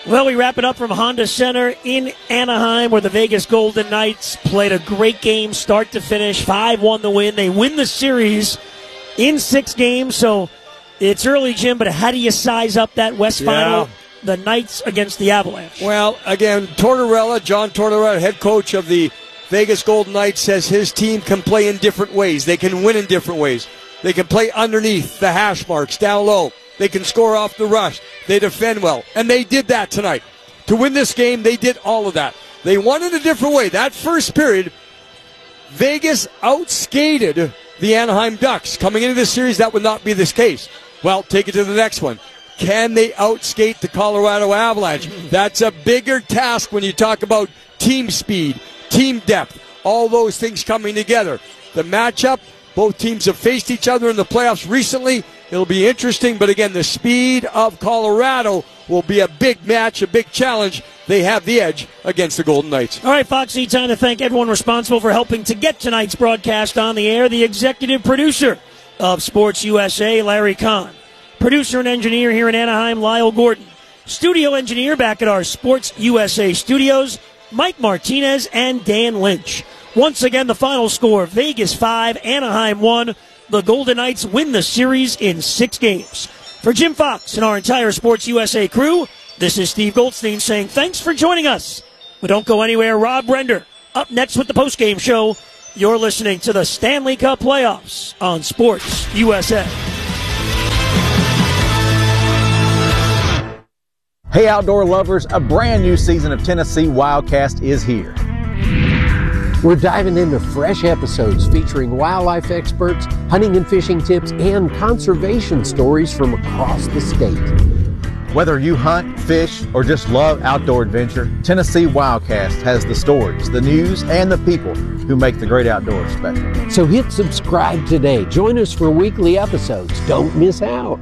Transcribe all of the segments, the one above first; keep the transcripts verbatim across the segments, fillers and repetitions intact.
Well, we wrap it up from Honda Center in Anaheim, where the Vegas Golden Knights played a great game start to finish. five one the win. They win the series in six games, so it's early, Jim, but how do you size up that West yeah. Final, the Knights against the Avalanche? Well, again, Tortorella, John Tortorella, head coach of the Vegas Golden Knights, says his team can play in different ways. They can win in different ways. They can play underneath the hash marks, down low. They can score off the rush. They defend well. And they did that tonight. To win this game, they did all of that. They won in a different way. That first period, Vegas outskated the Anaheim Ducks. Coming into this series, that would not be the case. Well, take it to the next one. Can they outskate the Colorado Avalanche? That's a bigger task when you talk about team speed, team depth, all those things coming together. The matchup, both teams have faced each other in the playoffs recently. It'll be interesting, but again, the speed of Colorado will be a big match, a big challenge. They have the edge against the Golden Knights. All right, Foxy, time to thank everyone responsible for helping to get tonight's broadcast on the air. The executive producer of Sports U S A, Larry Kahn. Producer and engineer here in Anaheim, Lyle Gordon. Studio engineer back at our Sports U S A studios, Mike Martinez and Dan Lynch. Once again, the final score, Vegas five, Anaheim one. The Golden Knights win the series in six games. For Jim Fox and our entire Sports U S A crew, this is Steve Goldstein saying thanks for joining us. But don't go anywhere. Rob Brender up next with the postgame show. You're listening to the Stanley Cup Playoffs on Sports U S A. Hey, outdoor lovers, a brand new season of Tennessee Wildcast is here. We're diving into fresh episodes featuring wildlife experts, hunting and fishing tips, and conservation stories from across the state. Whether you hunt, fish, or just love outdoor adventure, Tennessee Wildcast has the stories, the news, and the people who make the great outdoors special. So hit subscribe today. Join us for weekly episodes. Don't miss out.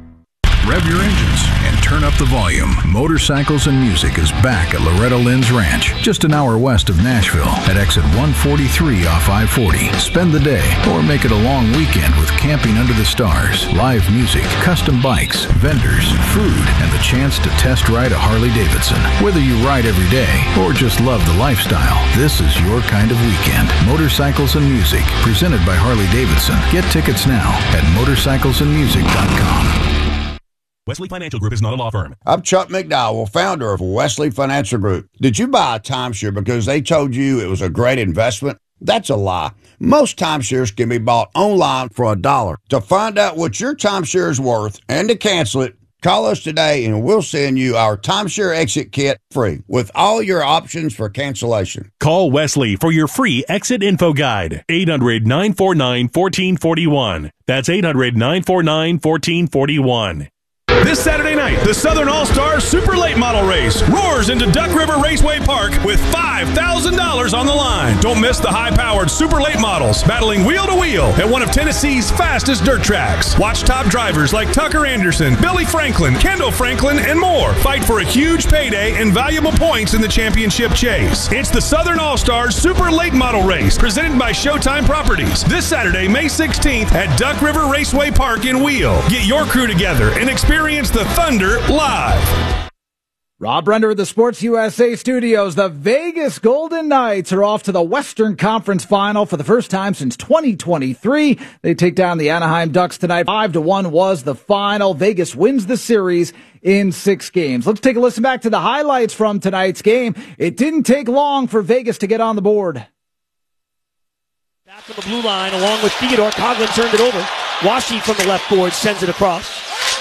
Rev your engines and turn up the volume. Motorcycles and Music is back at Loretta Lynn's Ranch, just an hour west of Nashville at exit one forty-three off I forty. Spend the day or make it a long weekend with camping under the stars, live music, custom bikes, vendors, food, and the chance to test ride a Harley-Davidson. Whether you ride every day or just love the lifestyle, this is your kind of weekend. Motorcycles and Music, presented by Harley-Davidson. Get tickets now at motorcycles and music dot com. Wesley Financial Group is not a law firm. I'm Chuck McDowell, founder of Wesley Financial Group. Did you buy a timeshare because they told you it was a great investment? That's a lie. Most timeshares can be bought online for a dollar. To find out what your timeshare is worth and to cancel it, call us today and we'll send you our timeshare exit kit free with all your options for cancellation. Call Wesley for your free exit info guide. eight hundred, nine four nine, one four four one. That's eight hundred, nine four nine, one four four one. This Saturday night, the Southern All-Stars Super Late Model Race roars into Duck River Raceway Park with five thousand dollars on the line. Don't miss the high-powered Super Late Models battling wheel to wheel at one of Tennessee's fastest dirt tracks. Watch top drivers like Tucker Anderson, Billy Franklin, Kendall Franklin, and more fight for a huge payday and valuable points in the championship chase. It's the Southern All-Stars Super Late Model Race presented by Showtime Properties this Saturday, May sixteenth at Duck River Raceway Park in Wheel. Get your crew together and experience the Thunder live. Rob Brender at the Sports U S A studios. The Vegas Golden Knights are off to the Western Conference Final for the first time since twenty twenty-three. They take down the Anaheim Ducks tonight. Five to one was the final. Vegas wins the series in six games. Let's take a listen back to the highlights from tonight's game. It didn't take long for Vegas to get on the board. Back on the blue line along with Theodore. Coughlin turned it over. Washi from the left board sends it across.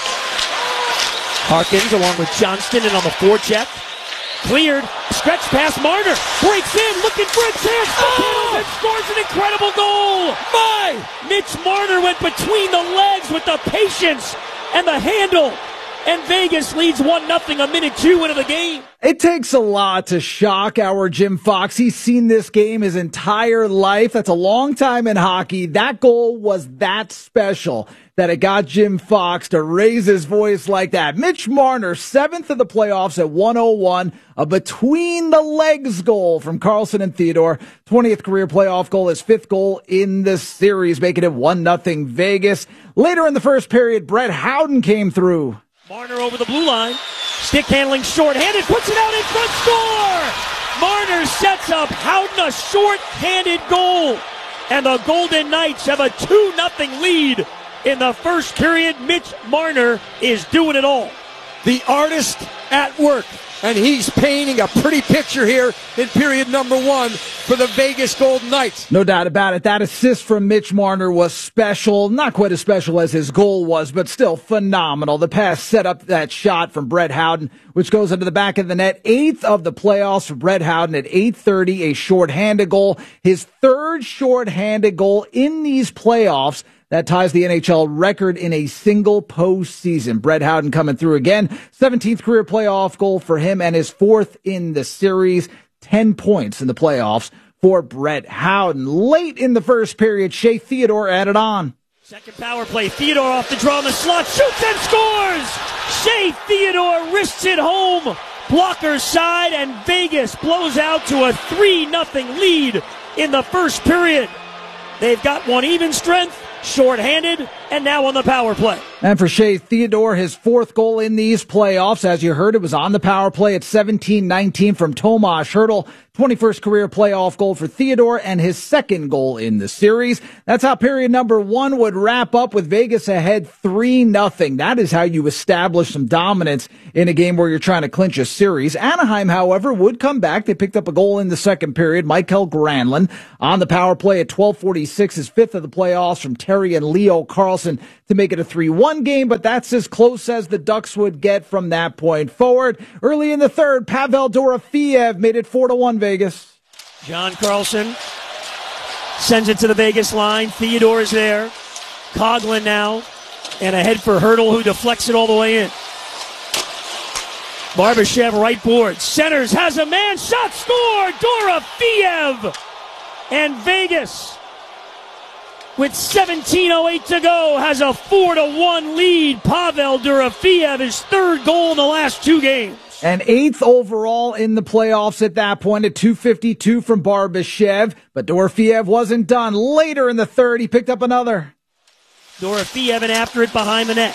Harkins along with Johnston and on the forecheck. Cleared. Stretch past Marner. Breaks in. Looking for a chance. Oh! And scores an incredible goal. My! Mitch Marner went between the legs with the patience and the handle. And Vegas leads one nothing a minute two into the game. It takes a lot to shock our Jim Fox. He's seen this game his entire life. That's a long time in hockey. That goal was that special that it got Jim Fox to raise his voice like that. Mitch Marner, seventh of the playoffs at one oh one. A between-the-legs goal from Carlson and Theodore. twentieth career playoff goal, his fifth goal in the series, making it one nothing Vegas. Later in the first period, Brett Howden came through. Marner over the blue line. Stick handling short-handed, puts it out in front, score! Marner sets up Howden a short-handed goal. And the Golden Knights have a two nothing lead in the first period. Mitch Marner is doing it all. The artist at work. And he's painting a pretty picture here in period number one for the Vegas Golden Knights. No doubt about it. That assist from Mitch Marner was special. Not quite as special as his goal was, but still phenomenal. The pass set up that shot from Brett Howden, which goes into the back of the net. Eighth of the playoffs for Brett Howden at eight thirty, a shorthanded goal. His third shorthanded goal in these playoffs. That ties the N H L record in a single postseason. Brett Howden coming through again. seventeenth career playoff goal for him and his fourth in the series. ten points in the playoffs for Brett Howden. Late in the first period, Shea Theodore added on. Second power play. Theodore off the draw in the slot. Shoots and scores! Shea Theodore wrists it home. Blocker side, and Vegas blows out to a three nothing lead in the first period. They've got one even strength, short-handed, and now on the power play. And for Shea Theodore, his fourth goal in these playoffs, as you heard, it was on the power play at seventeen nineteen from Tomas Hertl. twenty-first career playoff goal for Theodore and his second goal in the series. That's how period number one would wrap up with Vegas ahead three nothing. That is how you establish some dominance in a game where you're trying to clinch a series. Anaheim, however, would come back. They picked up a goal in the second period. Michael Granlund on the power play at twelve forty-six, his fifth of the playoffs from Terry and Leo Carlson to make it a three one game, but that's as close as the Ducks would get from that point forward. Early in the third, Pavel Dorofeev made it four to one Vegas. John Carlson sends it to the Vegas line. Theodore is there. Coughlin now, and ahead for Hertl, who deflects it all the way in. Barbashev right board. Centers, has a man. Shot, score! Dorofeev! And Vegas, with seventeen oh eight to go, has a four to one lead. Pavel Dorofeev, his third goal in the last two games. And eighth overall in the playoffs at that point at two fifty-two from Barbashev. But Dorofeev wasn't done. Later in the third, he picked up another. Dorofeev and after it behind the net.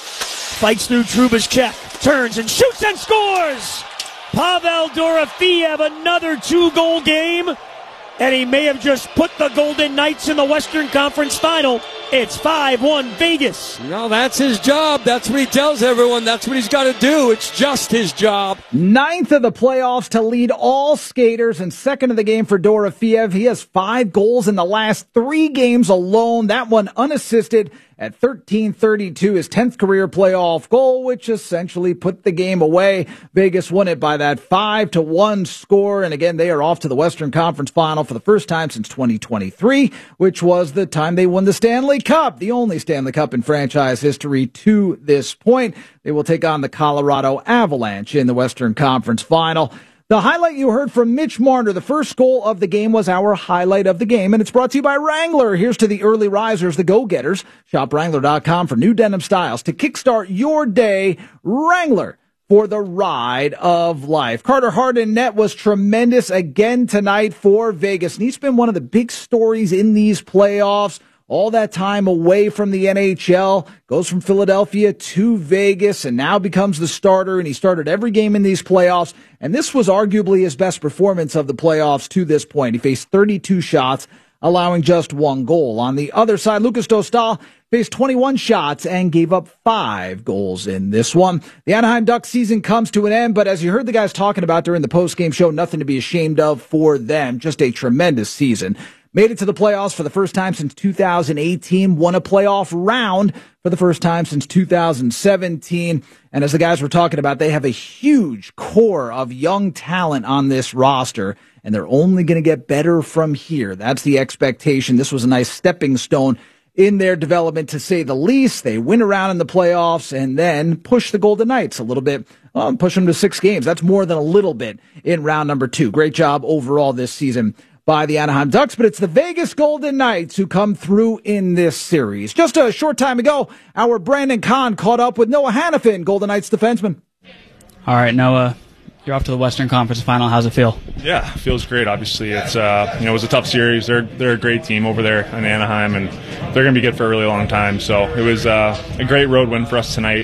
Fights through Truba's check. Turns and shoots and scores! Pavel Dorofeev, another two-goal game. And he may have just put the Golden Knights in the Western Conference Final. It's five one Vegas. No, that's his job. That's what he tells everyone. That's what he's got to do. It's just his job. Ninth of the playoffs to lead all skaters and second of the game for Dorofeev. He has five goals in the last three games alone. That one unassisted at thirteen thirty-two, his tenth career playoff goal, which essentially put the game away. Vegas won it by that five to one score. And again, they are off to the Western Conference Final for the first time since twenty twenty-three, which was the time they won the Stanley Cup, the only Stanley Cup in franchise history to this point. They will take on the Colorado Avalanche in the Western Conference Final. The highlight you heard from Mitch Marner, the first goal of the game, was our highlight of the game, and it's brought to you by Wrangler. Here's to the early risers, the go-getters. Shop Wrangler dot com for new denim styles to kickstart your day. Wrangler, for the ride of life. Carter Hart in net was tremendous again tonight for Vegas, and he's been one of the big stories in these playoffs. All that time away from the N H L, goes from Philadelphia to Vegas, and now becomes the starter, and he started every game in these playoffs, and this was arguably his best performance of the playoffs to this point. He faced thirty-two shots, allowing just one goal. On the other side, Lucas Dostal faced twenty-one shots and gave up five goals in this one. The Anaheim Ducks season comes to an end, but as you heard the guys talking about during the post-game show, nothing to be ashamed of for them. Just a tremendous season. Made it to the playoffs for the first time since two thousand eighteen, won a playoff round for the first time since two thousand seventeen. And as the guys were talking about, they have a huge core of young talent on this roster, and they're only going to get better from here. That's the expectation. This was a nice stepping stone in their development, to say the least. They win around in the playoffs and then push the Golden Knights a little bit, um, push them to six games. That's more than a little bit in round number two. Great job overall this season by the Anaheim Ducks, but it's the Vegas Golden Knights who come through in this series. Just a short time ago, our Brandon Kahn caught up with Noah Hanifin, Golden Knights defenseman. All right, Noah, you're off to the Western Conference Final. How's it feel? Yeah, it feels great. Obviously, it's uh, you know, it was a tough series. They're they're a great team over there in Anaheim, and they're going to be good for a really long time. So it was uh, a great road win for us tonight.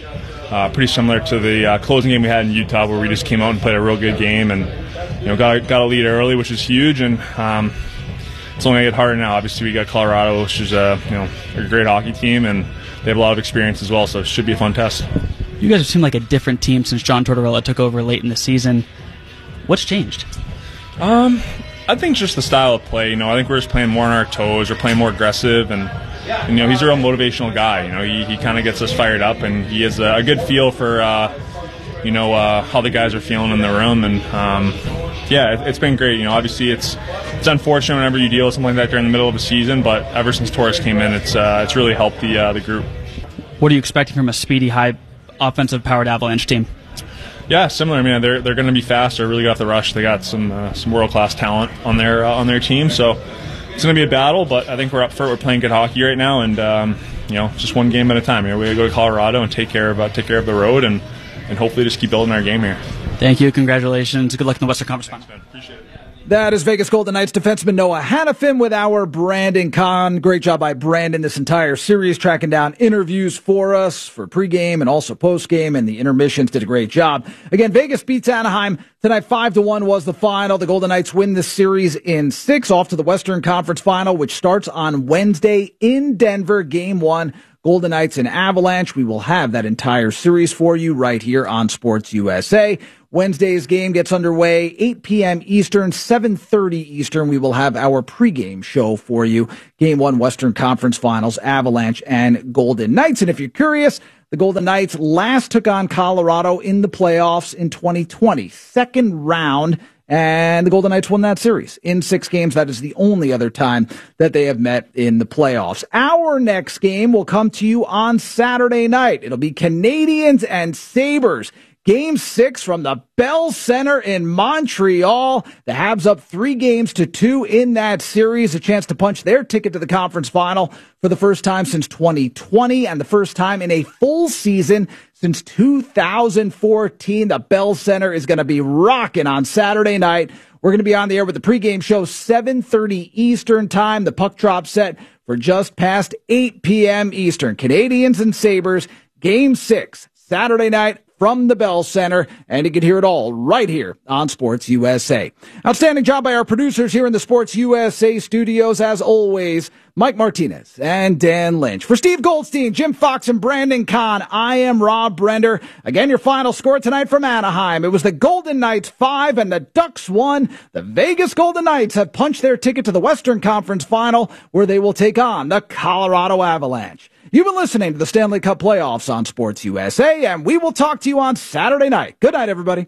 uh, pretty similar to the uh, closing game we had in Utah, where we just came out and played a real good game, and you know got got a lead early, which is huge, and um, it's only gonna get harder now. Obviously, we got Colorado, which is a you know a great hockey team, and they have a lot of experience as well, so it should be a fun test. You guys have seemed like a different team since John Tortorella took over late in the season. What's changed? Um, I think just the style of play. You know, I think we're just playing more on our toes. We're playing more aggressive, and, and you know, he's a real motivational guy. You know, he, he kind of gets us fired up, and he has a, a good feel for, uh, you know, uh, how the guys are feeling in the room. And um, yeah, it, it's been great. You know, obviously it's it's unfortunate whenever you deal with something like that during the middle of a season, but ever since Torres came in, it's uh, it's really helped the uh, the group. What are you expecting from a speedy, high offensive powered Avalanche team? Yeah, similar. I mean, they're they're going to be fast. They're really got the rush. They got some uh, some world class talent on their uh, on their team. So it's going to be a battle, but I think we're up for it. We're playing good hockey right now, and um, you know, just one game at a time. You know, we got to go to Colorado and take care of uh, take care of the road, and and hopefully just keep building our game here. Thank you. Congratulations. Good luck in the Western Conference Final. Thanks, man. Appreciate it. That is Vegas Golden Knights defenseman Noah Hanifin with our Brandon Kahn. Great job by Brandon this entire series, tracking down interviews for us for pregame and also postgame, and the intermissions did a great job. Again, Vegas beats Anaheim tonight. Five to one was the final. The Golden Knights win this series in six, off to the Western Conference Final, which starts on Wednesday in Denver. Game one, Golden Knights and Avalanche. We will have that entire series for you right here on Sports U S A. Wednesday's game gets underway, eight p.m. Eastern, seven thirty Eastern. We will have our pregame show for you. Game one, Western Conference Finals, Avalanche and Golden Knights. And if you're curious, the Golden Knights last took on Colorado in the playoffs in twenty twenty, second round, and the Golden Knights won that series in six games. That is the only other time that they have met in the playoffs. Our next game will come to you on Saturday night. It'll be Canadiens and Sabres. Game six from the Bell Center in Montreal. The Habs up three games to two in that series. A chance to punch their ticket to the conference final for the first time since twenty twenty, and the first time in a full season since two thousand fourteen. The Bell Center is going to be rocking on Saturday night. We're going to be on the air with the pregame show, seven thirty Eastern time. The puck drop set for just past eight p.m. Eastern. Canadiens and Sabres, Game six, Saturday night from the Bell Center, and you can hear it all right here on Sports U S A. Outstanding job by our producers here in the Sports U S A studios, as always, Mike Martinez and Dan Lynch. For Steve Goldstein, Jim Fox, and Brandon Kahn, I am Rob Brender. Again, your final score tonight from Anaheim. It was the Golden Knights five and the Ducks one. The Vegas Golden Knights have punched their ticket to the Western Conference Final, where they will take on the Colorado Avalanche. You've been listening to the Stanley Cup Playoffs on Sports U S A, and we will talk to you on Saturday night. Good night, everybody.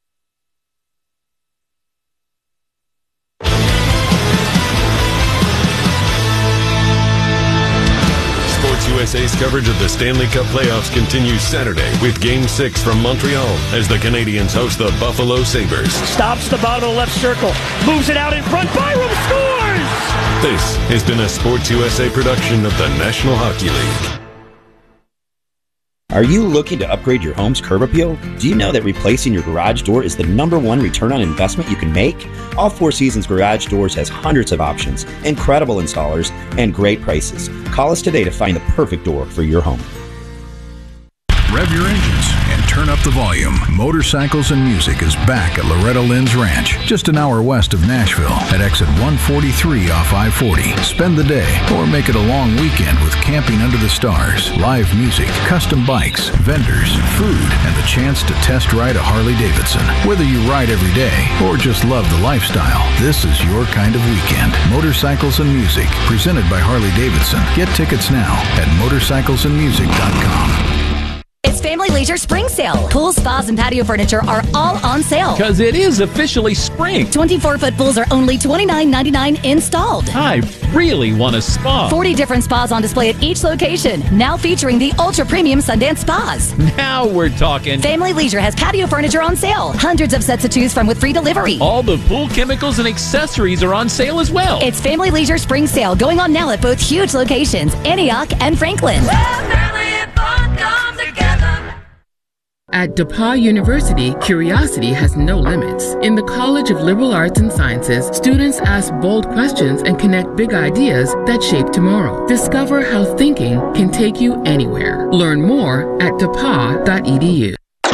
Sports U S A's coverage of the Stanley Cup Playoffs continues Saturday with Game six from Montreal as the Canadiens host the Buffalo Sabres. Stops the bottom of the left circle, moves it out in front, Byram scores! This has been a Sports U S A production of the National Hockey League. Are you looking to upgrade your home's curb appeal? Do you know that replacing your garage door is the number one return on investment you can make? All Four Seasons Garage Doors has hundreds of options, incredible installers, and great prices. Call us today to find the perfect door for your home. Rev your engines and turn up the volume. Motorcycles and Music is back at Loretta Lynn's Ranch, just an hour west of Nashville at exit one forty-three off I forty. Spend the day or make it a long weekend with camping under the stars, live music, custom bikes, vendors, food, and the chance to test ride a Harley-Davidson. Whether you ride every day or just love the lifestyle, this is your kind of weekend. Motorcycles and Music, presented by Harley-Davidson. Get tickets now at motorcycles and music dot com. It's Family Leisure Spring Sale. Pools, spas, and patio furniture are all on sale. Because it is officially spring. twenty-four foot pools are only twenty-nine ninety-nine installed. I really want a spa. forty different spas on display at each location. Now featuring the ultra-premium Sundance Spas. Now we're talking. Family Leisure has patio furniture on sale. Hundreds of sets to choose from with free delivery. All the pool chemicals and accessories are on sale as well. It's Family Leisure Spring Sale going on now at both huge locations, Antioch and Franklin. At DePauw University, curiosity has no limits. In the College of Liberal Arts and Sciences, students ask bold questions and connect big ideas that shape tomorrow. Discover how thinking can take you anywhere. Learn more at depaw dot e d u.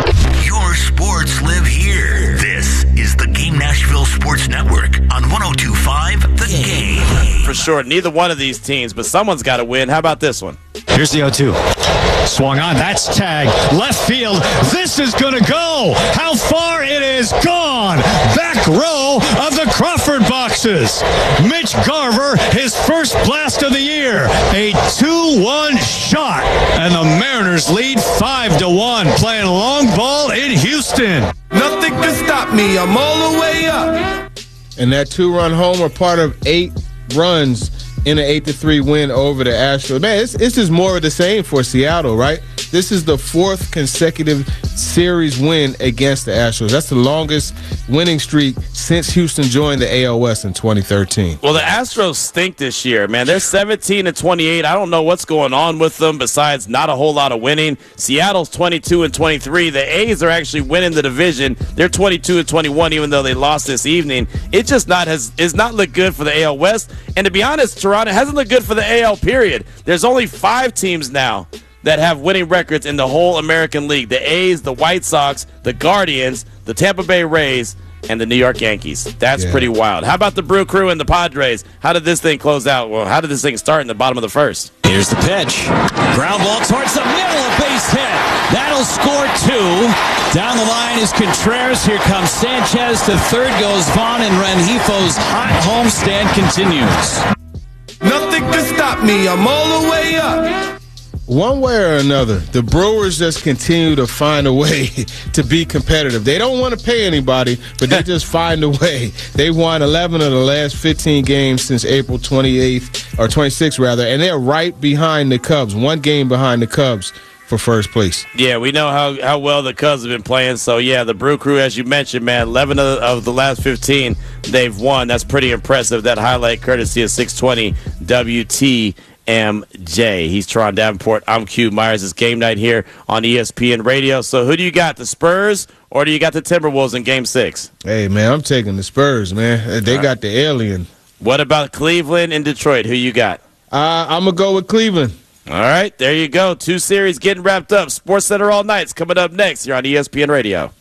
Your sports live here. This is the Game Nashville Sports Network on one oh two point five The Game. For sure, neither one of these teams, but someone's got to win. How about this one? Here's the oh two. Swung on, that's tag. Left field, this is going to go. How far it is gone. Back row of the Crawford boxes. Mitch Garver, his first blast of the year. A two one shot. And the Mariners lead five to one, playing long ball in Houston. Nothing can stop me, I'm all the way up. And that two-run homer, part of eight runs in an eight to three win over the Astros. Man, it's, it's just more of the same for Seattle, right? This is the fourth consecutive series win against the Astros. That's the longest winning streak since Houston joined the A L West in twenty thirteen. Well, the Astros stink this year, man. They're seventeen and twenty-eight. I don't know what's going on with them besides not a whole lot of winning. Seattle's twenty-two and twenty-three. The A's are actually winning the division. They're twenty-two and twenty-one, even though they lost this evening. It just not has is not looked good for the A L West. And to be honest, Toronto hasn't looked good for the A L period. There's only five teams now that have winning records in the whole American League. The A's, the White Sox, the Guardians, the Tampa Bay Rays, and the New York Yankees. That's yeah. pretty wild. How about the Brew Crew and the Padres? How did this thing close out? Well, how did this thing start in the bottom of the first? Here's the pitch. Ground ball towards the middle, a base hit. That'll score two. Down the line is Contreras. Here comes Sanchez. To third goes Vaughn, and Rengifo's hot homestand continues. Nothing can stop me. I'm all the way up. One way or another, the Brewers just continue to find a way to be competitive. They don't want to pay anybody, but they just find a way. They won eleven of the last fifteen games since April twenty-eighth, or twenty-sixth rather, and they're right behind the Cubs, one game behind the Cubs for first place. Yeah, we know how, how well the Cubs have been playing. So, yeah, the Brew Crew, as you mentioned, man, eleven of, of the last fifteen they've won. That's pretty impressive. That highlight courtesy of six twenty W T M J. He's Teron Davenport. I'm Q Myers. It's game night here on E S P N Radio. So who do you got, the Spurs or do you got the Timberwolves in game six? Hey, man, I'm taking the Spurs, man. They All got right. the alien. What about Cleveland and Detroit? Who you got? Uh, I'm going to go with Cleveland. All right, there you go. Two series getting wrapped up. Sports Center all night's coming up next here on E S P N Radio.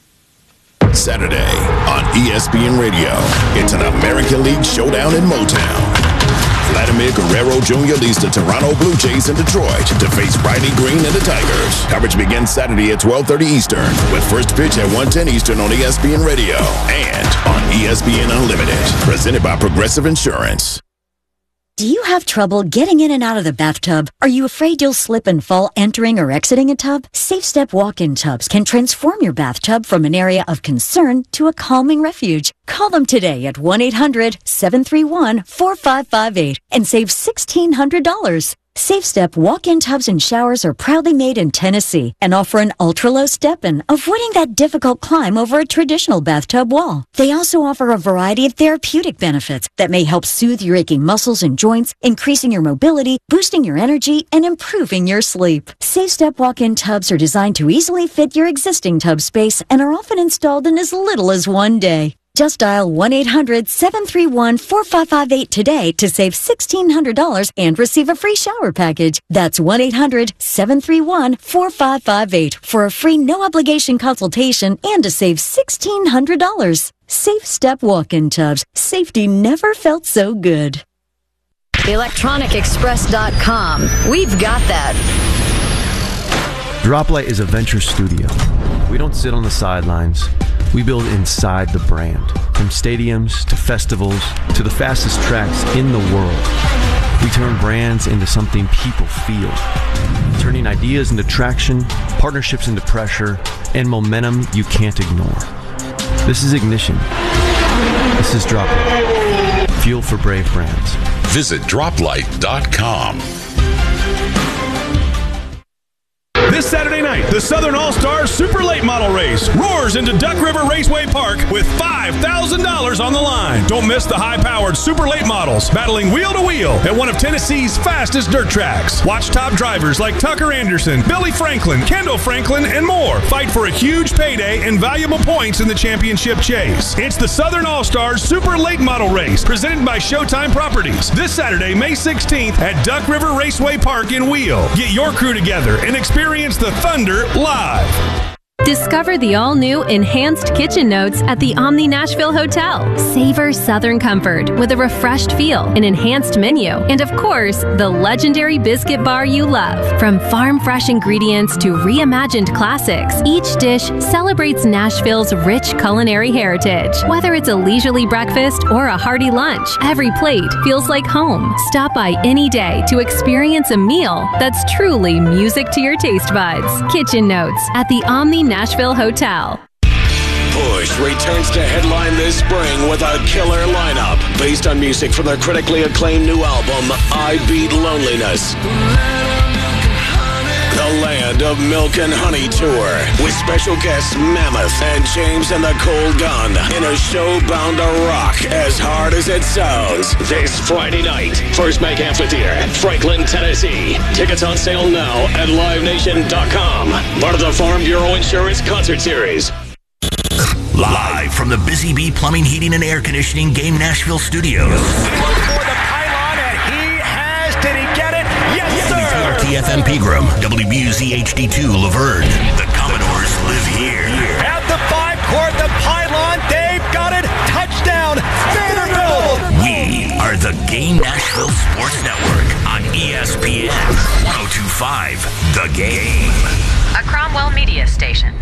Saturday on E S P N Radio, it's an American League showdown in Motown. Vladimir Guerrero Junior leads the Toronto Blue Jays in Detroit to face Riley Green and the Tigers. Coverage begins Saturday at twelve thirty Eastern with first pitch at one ten Eastern on E S P N Radio and on E S P N Unlimited. Presented by Progressive Insurance. Do you have trouble getting in and out of the bathtub? Are you afraid you'll slip and fall entering or exiting a tub? Safe Step walk-in tubs can transform your bathtub from an area of concern to a calming refuge. Call them today at one eight hundred seven three one four five five eight and save sixteen hundred dollars. Safe Step walk-in tubs and showers are proudly made in Tennessee and offer an ultra-low step-in, avoiding that difficult climb over a traditional bathtub wall. They also offer a variety of therapeutic benefits that may help soothe your aching muscles and joints, increasing your mobility, boosting your energy, and improving your sleep. Safe Step walk-in tubs are designed to easily fit your existing tub space and are often installed in as little as one day. Just dial one eight hundred seven three one four five five eight today to save sixteen hundred dollars and receive a free shower package. That's one eight hundred seven three one four five five eight for a free no-obligation consultation and to save sixteen hundred dollars. Safe Step walk-in tubs. Safety never felt so good. electronic express dot com. We've got that. Droplight is a venture studio. We don't sit on the sidelines. We build inside the brand. From stadiums to festivals to the fastest tracks in the world. We turn brands into something people feel. Turning ideas into traction, partnerships into pressure, and momentum you can't ignore. This is Ignition. This is Droplight. Fuel for brave brands. Visit droplight dot com. This Saturday night, the Southern All-Stars Super Late Model Race roars into Duck River Raceway Park with five thousand dollars on the line. Don't miss the high-powered Super Late Models battling wheel to wheel at one of Tennessee's fastest dirt tracks. Watch top drivers like Tucker Anderson, Billy Franklin, Kendall Franklin, and more fight for a huge payday and valuable points in the championship chase. It's the Southern All-Stars Super Late Model Race presented by Showtime Properties this Saturday, May sixteenth at Duck River Raceway Park in Wheel. Get your crew together and experience the Thunder live. Discover the all-new Enhanced Kitchen Notes at the Omni Nashville Hotel. Savor Southern comfort with a refreshed feel, an enhanced menu, and of course, the legendary biscuit bar you love. From farm-fresh ingredients to reimagined classics, each dish celebrates Nashville's rich culinary heritage. Whether it's a leisurely breakfast or a hearty lunch, every plate feels like home. Stop by any day to experience a meal that's truly music to your taste buds. Kitchen Notes at the Omni Nashville Hotel. Push returns to headline this spring with a killer lineup based on music from their critically acclaimed new album, I Beat Loneliness. The Land of Milk and Honey Tour with special guests Mammoth and James and the Cold Gun in a show bound to rock as hard as it sounds. This Friday night, First Bank Amphitheater, Franklin, Tennessee. Tickets on sale now at live nation dot com. Part of the Farm Bureau Insurance Concert Series. Live from the Busy Bee Plumbing, Heating, and Air Conditioning Game Nashville Studios. T F M Pegram, W B U Z H D two Laverne. The Commodores live here. At the five court, the pylon, they've got it. Touchdown, Vanderbilt. We are the Game Nashville Sports Network on E S P N one oh two point five The Game. A Cromwell Media Station.